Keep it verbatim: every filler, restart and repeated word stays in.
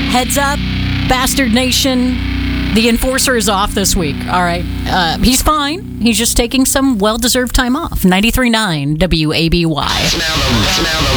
Heads up, Bastard Nation. The enforcer is off this week. All right. Uh, he's fine. He's just taking some well-deserved time off. ninety-three point nine W A B Y. Smell the, smell the